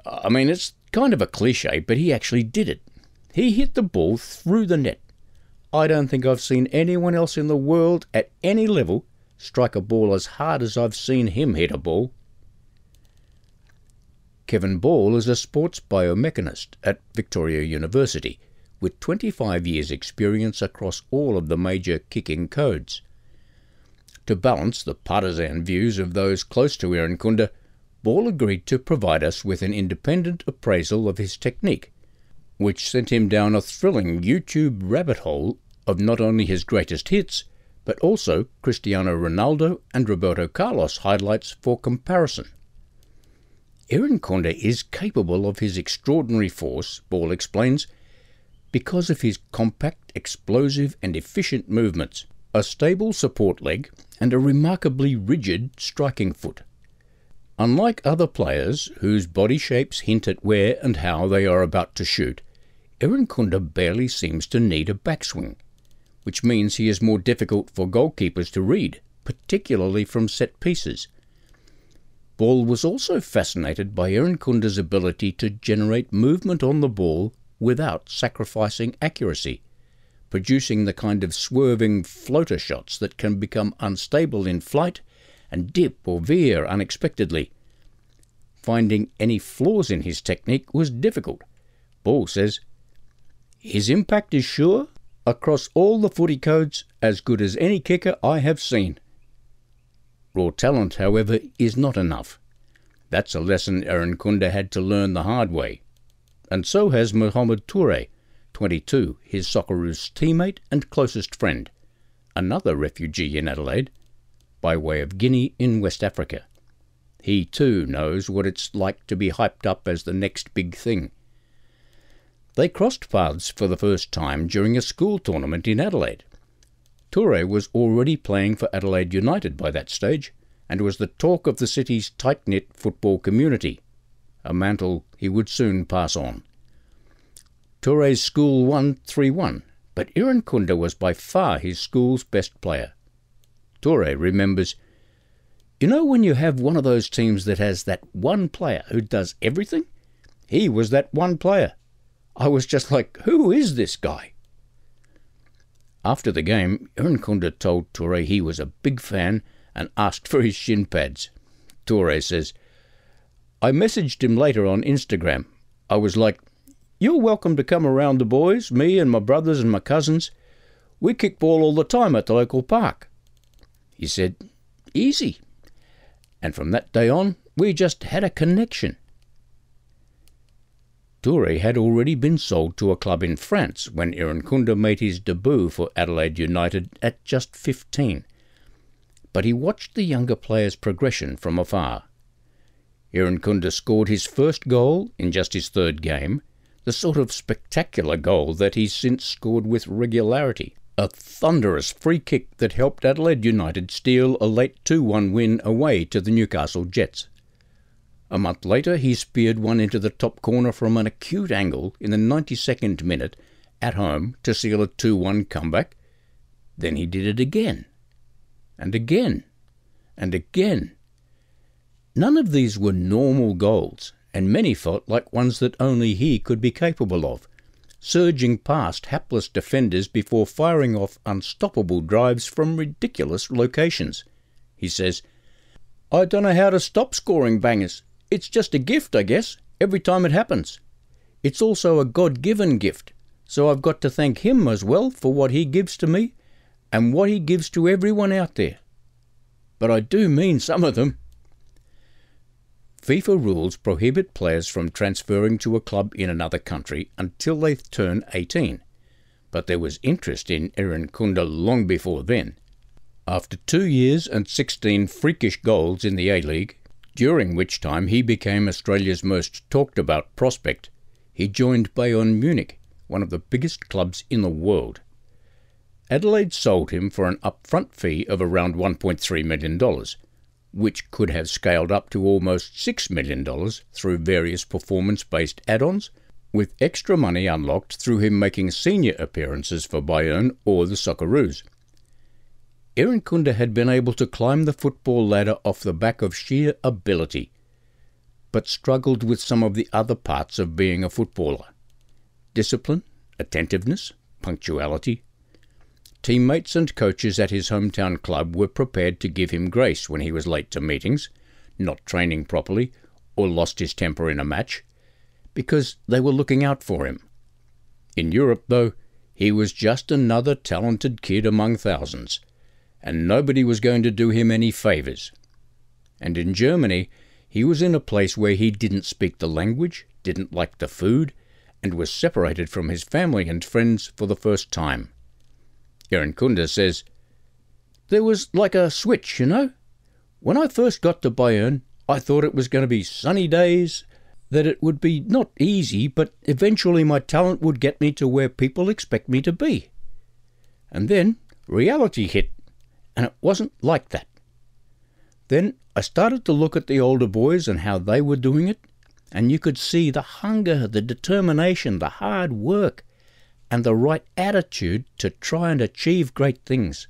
I mean, it's kind of a cliche, but he actually did it. He hit the ball through the net. I don't think I've seen anyone else in the world at any level strike a ball as hard as I've seen him hit a ball. Kevin Ball is a sports biomechanist at Victoria University, with 25 years' experience across all of the major kicking codes. To balance the partisan views of those close to Irankunda, Ball agreed to provide us with an independent appraisal of his technique, which sent him down a thrilling YouTube rabbit hole of not only his greatest hits, but also Cristiano Ronaldo and Roberto Carlos highlights for comparison. Irankunda is capable of his extraordinary force, Ball explains, because of his compact, explosive and efficient movements, a stable support leg and a remarkably rigid striking foot. Unlike other players whose body shapes hint at where and how they are about to shoot, Irankunda barely seems to need a backswing, which means he is more difficult for goalkeepers to read, particularly from set pieces. Ball was also fascinated by Irankunda's ability to generate movement on the ball without sacrificing accuracy, producing the kind of swerving floater shots that can become unstable in flight and dip or veer unexpectedly. Finding any flaws in his technique was difficult. Ball says, "His impact is sure, across all the footy codes, as good as any kicker I have seen." Raw talent, however, is not enough. That's a lesson Irankunda had to learn the hard way. And so has Mohamed Toure, 22, his Socceroos teammate and closest friend, another refugee in Adelaide, by way of Guinea in West Africa. He too knows what it's like to be hyped up as the next big thing. They crossed paths for the first time during a school tournament in Adelaide. Toure was already playing for Adelaide United by that stage, and was the talk of the city's tight-knit football community, a mantle he would soon pass on. Toure's school won 3-1, but Irankunda was by far his school's best player. Toure remembers, "You know when you have one of those teams that has that one player who does everything? He was that one player. I was just like, who is this guy?" After the game, Irankunda told Toure he was a big fan and asked for his shin pads. Toure says, "I messaged him later on Instagram. I was like, 'You're welcome to come around the boys, me and my brothers and my cousins. We kick ball all the time at the local park.' He said, 'Easy.' And from that day on, we just had a connection." Toure had already been sold to a club in France when Irankunda made his debut for Adelaide United at just 15. But he watched the younger player's progression from afar. Irankunda scored his first goal in just his third game, the sort of spectacular goal that he's since scored with regularity, a thunderous free kick that helped Adelaide United steal a late 2-1 win away to the Newcastle Jets. A month later, he speared one into the top corner from an acute angle in the 92nd minute at home to seal a 2-1 comeback. Then he did it again, and again, and again. None of these were normal goals, and many felt like ones that only he could be capable of, surging past hapless defenders before firing off unstoppable drives from ridiculous locations. He says, "I don't know how to stop scoring bangers. It's just a gift, I guess, every time it happens. It's also a God-given gift, so I've got to thank him as well for what he gives to me and what he gives to everyone out there. But I do mean some of them." FIFA rules prohibit players from transferring to a club in another country until they turn 18, but there was interest in Irankunda long before then. After 2 years and 16 freakish goals in the A-League, during which time he became Australia's most talked-about prospect, he joined Bayern Munich, one of the biggest clubs in the world. Adelaide sold him for an upfront fee of around $1.3 million, which could have scaled up to almost $6 million through various performance-based add-ons, with extra money unlocked through him making senior appearances for Bayern or the Socceroos. Irankunda had been able to climb the football ladder off the back of sheer ability. but struggled with some of the other parts of being a footballer: discipline, attentiveness, punctuality. Teammates and coaches at his hometown club were prepared to give him grace when he was late to meetings, not training properly, or lost his temper in a match, because they were looking out for him. In Europe, though, he was just another talented kid among thousands, and nobody was going to do him any favours. And in Germany, he was in a place where he didn't speak the language, didn't like the food, and was separated from his family and friends for the first time. Ehrenkunde says, "There was like a switch, you know. When I first got to Bayern, I thought it was going to be sunny days, that it would be not easy, but eventually my talent would get me to where people expect me to be. And then reality hit, and it wasn't like that. Then I started to look at the older boys and how they were doing it, and you could see the hunger, the determination, the hard work, and the right attitude to try and achieve great things.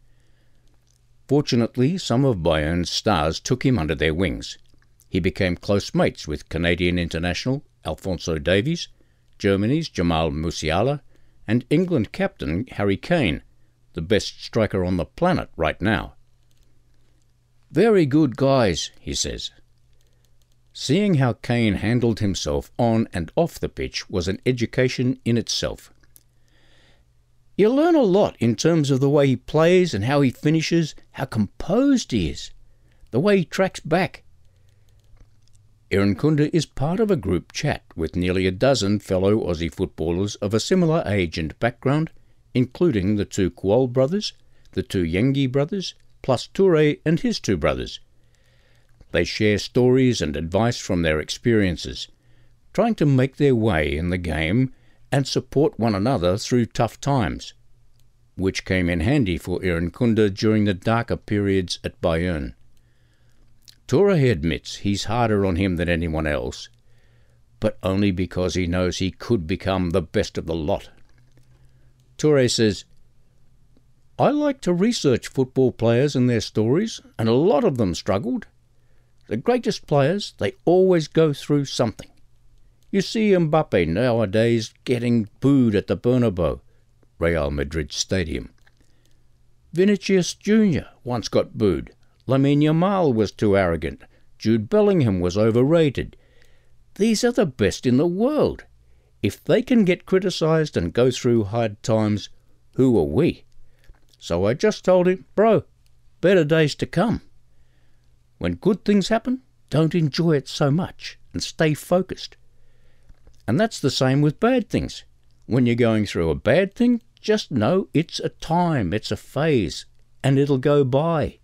Fortunately, some of Bayern's stars took him under their wings. He became close mates with Canadian international Alphonso Davies, Germany's Jamal Musiala, and England captain Harry Kane, the best striker on the planet right now. Very good guys," he says. Seeing how Kane handled himself on and off the pitch was an education in itself. You learn a lot in terms of the way he plays and how he finishes, how composed he is, the way he tracks back. Ehrenkunde is part of a group chat with nearly a dozen fellow Aussie footballers of a similar age and background, including the two Kuol brothers, the two Yengi brothers, plus Toure and his two brothers. They share stories and advice from their experiences, trying to make their way in the game and support one another through tough times, which came in handy for Ehrenkunde during the darker periods at Bayern. Toure admits he's harder on him than anyone else, but only because he knows he could become the best of the lot. Toure says, "I like to research football players and their stories, and a lot of them struggled. The greatest players, they always go through something. You see Mbappe nowadays getting booed at the Bernabeu, Real Madrid Stadium. Vinicius Jr. once got booed. Lamine Yamal was too arrogant. Jude Bellingham was overrated. These are the best in the world. If they can get criticised and go through hard times, who are we?" So I just told him, "Bro, better days to come. When good things happen, don't enjoy it so much and stay focused. And that's the same with bad things. When you're going through a bad thing, just know it's a time, it's a phase, and it'll go by."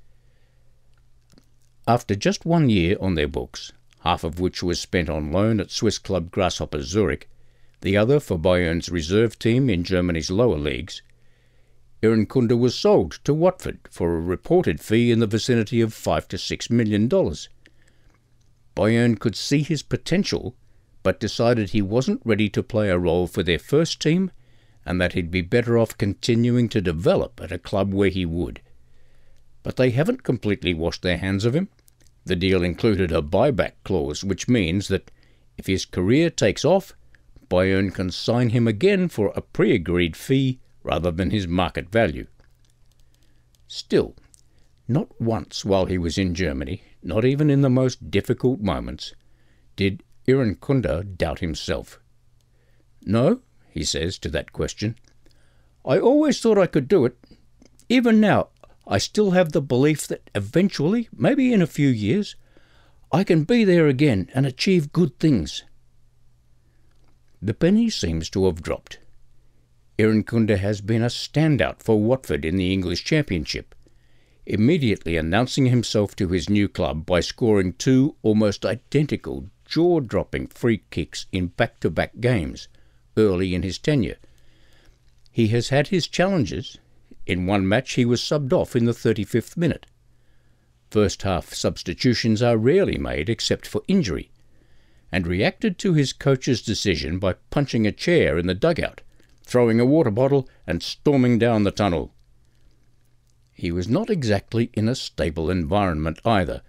After just 1 year on their books, half of which was spent on loan at Swiss club Grasshopper Zurich, the other for Bayern's reserve team in Germany's lower leagues, Ehrenkunde was sold to Watford for a reported fee in the vicinity of $5 to $6 million. Bayern could see his potential, but decided he wasn't ready to play a role for their first team, and that he'd be better off continuing to develop at a club where he would. But they haven't completely washed their hands of him. The deal included a buyback clause, which means that if his career takes off, Bayern can sign him again for a pre-agreed fee rather than his market value. Still, not once while he was in Germany, not even in the most difficult moments, did Ehrenkunde doubt himself. "No," he says to that question, "I always thought I could do it. Even now, I still have the belief that eventually, maybe in a few years, I can be there again and achieve good things." The penny seems to have dropped. Ehrenkunde has been a standout for Watford in the English Championship, immediately announcing himself to his new club by scoring 2 almost identical jaw-dropping free kicks in back-to-back games early in his tenure. He has had his challenges. In one match he was subbed off in the 35th minute. First-half substitutions are rarely made except for injury, and reacted to his coach's decision by punching a chair in the dugout, throwing a water bottle and storming down the tunnel. He was not exactly in a stable environment either,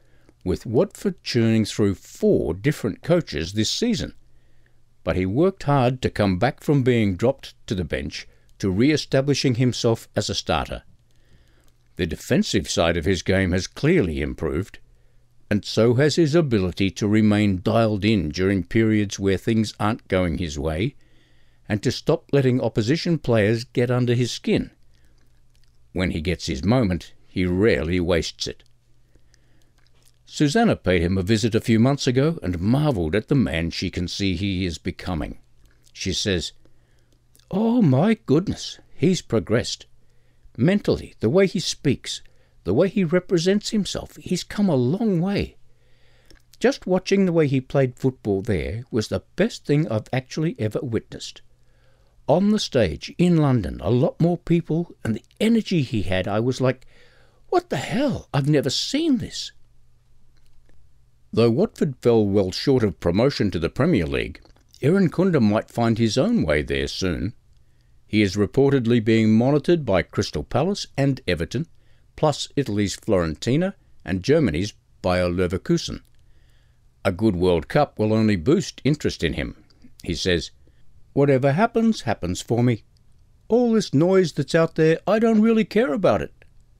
with Watford churning through 4 different coaches this season. But he worked hard to come back from being dropped to the bench to re-establishing himself as a starter. The defensive side of his game has clearly improved, and so has his ability to remain dialed in during periods where things aren't going his way, and to stop letting opposition players get under his skin. When he gets his moment, he rarely wastes it. Susanna paid him a visit a few months ago and marvelled at the man she can see he is becoming. She says, "Oh my goodness, he's progressed. Mentally, the way he speaks, the way he represents himself, he's come a long way. Just watching the way he played football there was the best thing I've actually ever witnessed. On the stage, in London, a lot more people, and the energy he had, I was like, what the hell, I've never seen this." Though Watford fell well short of promotion to the Premier League, Irankunda might find his own way there soon. He is reportedly being monitored by Crystal Palace and Everton, plus Italy's Fiorentina and Germany's Bayer Leverkusen. A good World Cup will only boost interest in him. He says, "Whatever happens, happens for me. All this noise that's out there, I don't really care about it."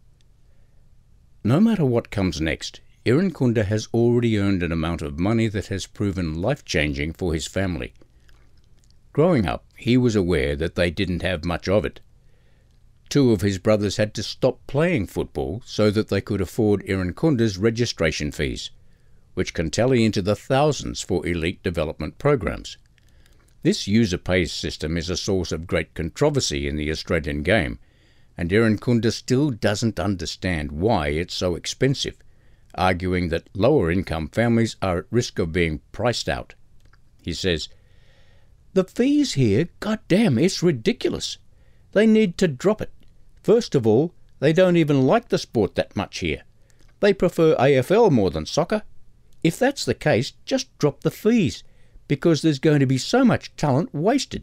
No matter what comes next, Irankunda has already earned an amount of money that has proven life-changing for his family. Growing up, he was aware that they didn't have much of it. 2 of his brothers had to stop playing football so that they could afford Irankunda's registration fees, which can tally into the thousands for elite development programs. This user pays system is a source of great controversy in the Australian game, and Irankunda still doesn't understand why it's so expensive, arguing that lower-income families are at risk of being priced out. He says, "The fees here, goddamn, it's ridiculous. They need to drop it. First of all, they don't even like the sport that much here. They prefer AFL more than soccer. If that's the case, just drop the fees, because there's going to be so much talent wasted."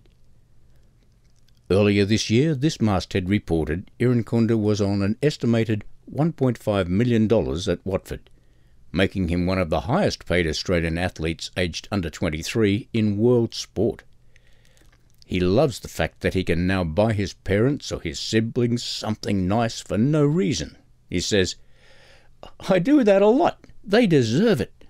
Earlier this year, this masthead reported Irankunda was on an estimated $1.5 million at Watford, making him one of the highest-paid Australian athletes aged under 23 in world sport. He loves the fact that he can now buy his parents or his siblings something nice for no reason. He says, "I do that a lot. They deserve it."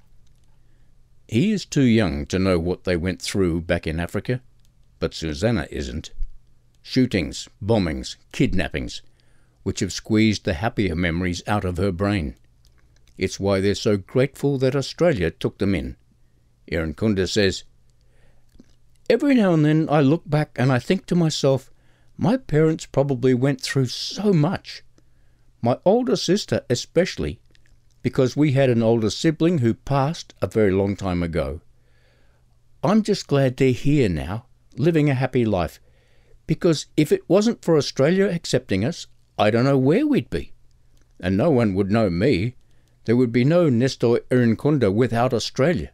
He is too young to know what they went through back in Africa, but Susanna isn't. Shootings, bombings, kidnappings, which have squeezed the happier memories out of her brain. It's why they're so grateful that Australia took them in. Irankunda says, "Every now and then I look back and I think to myself, my parents probably went through so much. My older sister especially, because we had an older sibling who passed a very long time ago. I'm just glad they're here now, living a happy life, because if it wasn't for Australia accepting us, I don't know where we'd be. And no one would know me. There would be no Nestor Irankunda without Australia."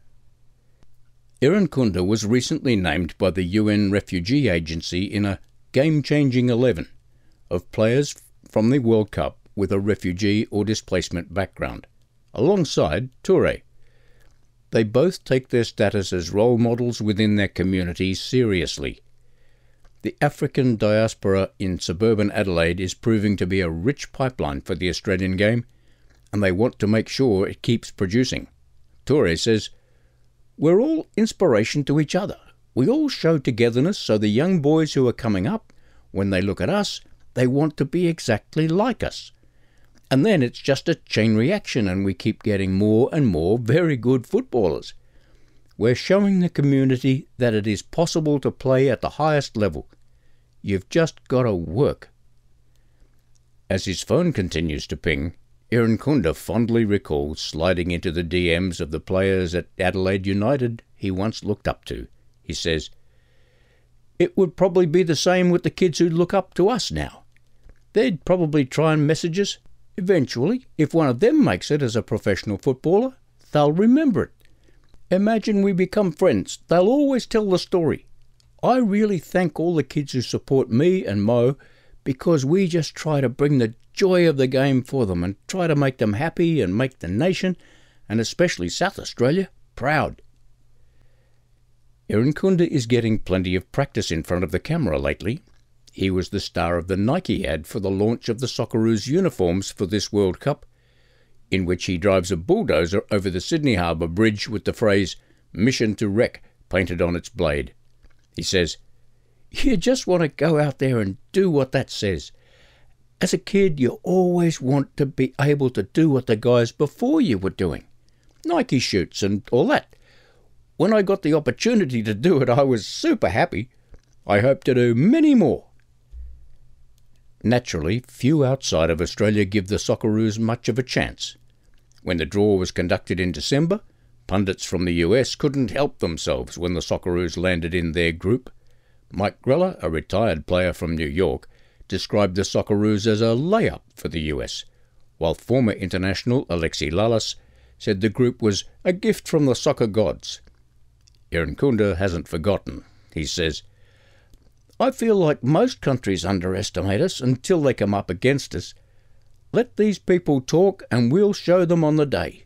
Irankunda was recently named by the UN Refugee Agency in a game-changing 11 of players from the World Cup with a refugee or displacement background, alongside Toure. They both take their status as role models within their communities seriously. The African diaspora in suburban Adelaide is proving to be a rich pipeline for the Australian game, and they want to make sure it keeps producing. Toure says, "We're all inspiration to each other. We all show togetherness so the young boys who are coming up, when they look at us, they want to be exactly like us. And then it's just a chain reaction and we keep getting more and more very good footballers. We're showing the community that it is possible to play at the highest level. You've just got to work." As his phone continues to ping, Irankunda fondly recalls sliding into the DMs of the players at Adelaide United he once looked up to. He says, "It would probably be the same with the kids who look up to us now. They'd probably try and message us. Eventually, if one of them makes it as a professional footballer, they'll remember it. Imagine we become friends. They'll always tell the story. I really thank all the kids who support me and Mo, because we just try to bring the joy of the game for them and try to make them happy and make the nation and especially South Australia, proud. Irankunda is getting plenty of practice in front of the camera lately. He was the star of the Nike ad for the launch of the Socceroos uniforms for this World Cup, in which he drives a bulldozer over the Sydney Harbour Bridge with the phrase "Mission to Wreck" painted on its blade. He says, "You just want to go out there and do what that says. As a kid, you always want to be able to do what the guys before you were doing. Nike shoots and all that. When I got the opportunity to do it, I was super happy. I hope to do many more." Naturally, few outside of Australia give the Socceroos much of a chance. When the draw was conducted in December, pundits from the US couldn't help themselves when the Socceroos landed in their group. Mike Grella, a retired player from New York, described the Socceroos as a layup for the US, while former international Alexi Lalas said the group was a gift from the soccer gods. Irankunda hasn't forgotten. He says, "I feel like most countries underestimate us until they come up against us. Let these people talk and we'll show them on the day."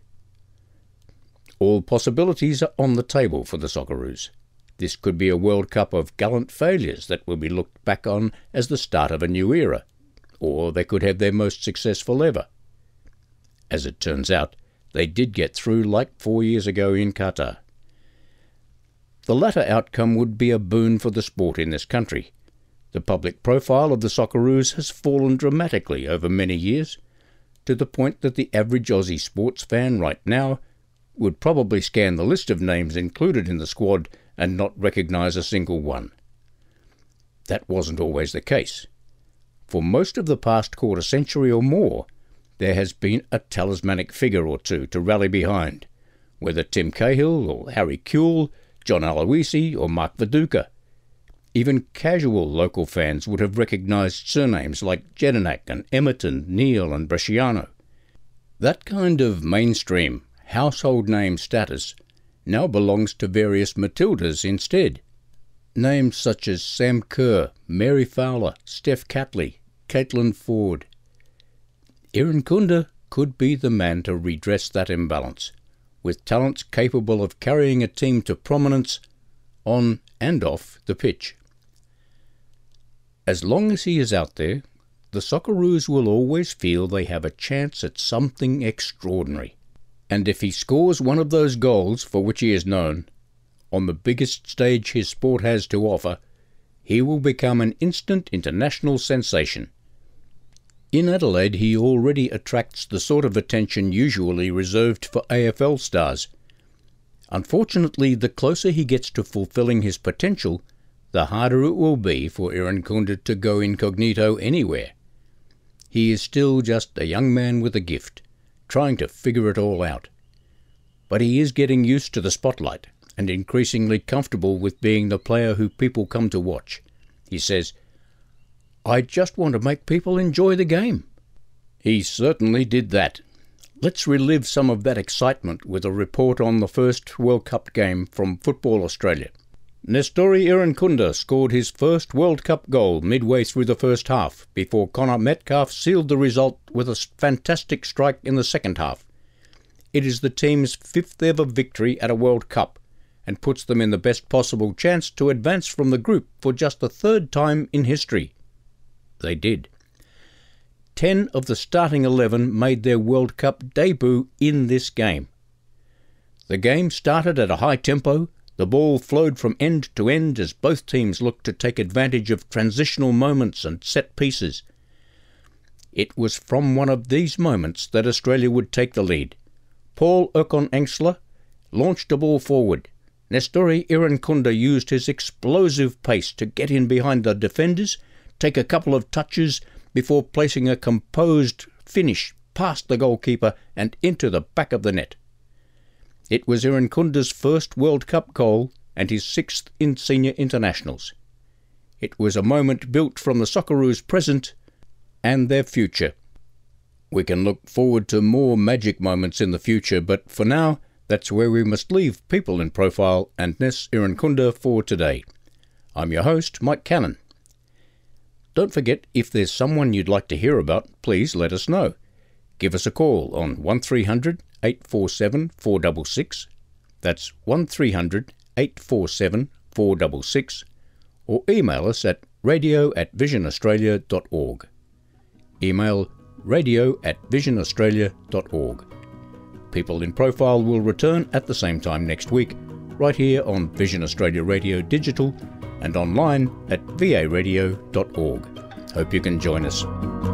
All possibilities are on the table for the Socceroos. This could be a World Cup of gallant failures that will be looked back on as the start of a new era, or they could have their most successful ever. As it turns out, they did get through like 4 years ago in Qatar. The latter outcome would be a boon for the sport in this country. The public profile of the Socceroos has fallen dramatically over many years, to the point that the average Aussie sports fan right now would probably scan the list of names included in the squad and not recognise a single one. That wasn't always the case. For most of the past quarter century or more, there has been a talismanic figure or two to rally behind, whether Tim Cahill or Harry Kewell, John Aloisi or Mark Viduka. Even casual local fans would have recognised surnames like Jedinak and Emerton, Neil and Bresciano. That kind of mainstream, household name status now belongs to various Matildas instead. Names such as Sam Kerr, Mary Fowler, Steph Catley, Caitlin Ford. Irankunda could be the man to redress that imbalance, with talents capable of carrying a team to prominence on and off the pitch. As long as he is out there, the Socceroos will always feel they have a chance at something extraordinary. And if he scores one of those goals for which he is known, on the biggest stage his sport has to offer, he will become an instant international sensation. In Adelaide he already attracts the sort of attention usually reserved for AFL stars. Unfortunately, the closer he gets to fulfilling his potential, the harder it will be for Irankunda to go incognito anywhere. He is still just a young man with a gift, trying to figure it all out. But he is getting used to the spotlight and increasingly comfortable with being the player who people come to watch. He says, "I just want to make people enjoy the game." He certainly did that. Let's relive some of that excitement with a report on the first World Cup game from Football Australia. Nestori Irankunda scored his first World Cup goal midway through the first half, before Connor Metcalfe sealed the result with a fantastic strike in the second half. It is the team's fifth ever victory at a World Cup, and puts them in the best possible chance to advance from the group for just the third time in history. They did. 10 of the starting 11 made their World Cup debut in this game. The game started at a high tempo. The ball flowed from end to end as both teams looked to take advantage of transitional moments and set pieces. It was from one of these moments that Australia would take the lead. Paul Okon-Engsler launched a ball forward. Nestori Irankunda used his explosive pace to get in behind the defenders, take a couple of touches before placing a composed finish past the goalkeeper and into the back of the net. It was Irankunda's first World Cup goal and his 6th in senior internationals. It was a moment built from the Socceroos' present and their future. We can look forward to more magic moments in the future, but for now, that's where we must leave People in Profile and Nes Irankunda for today. I'm your host, Mike Cannon. Don't forget, if there's someone you'd like to hear about, please let us know. Give us a call on 1300 847 466. That's 1300 847 466. Or email us at radio@visionaustralia.org. Email radio@visionaustralia.org. People in Profile will return at the same time next week, right here on Vision Australia Radio Digital and online at varadio.org. Hope you can join us.